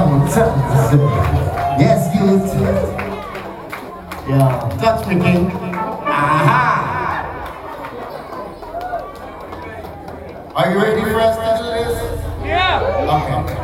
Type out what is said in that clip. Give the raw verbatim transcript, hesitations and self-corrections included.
tongue, tongue. Yes, you too. Yeah, touch me, king. Aha! Are you ready for us to do this? Yeah! Okay.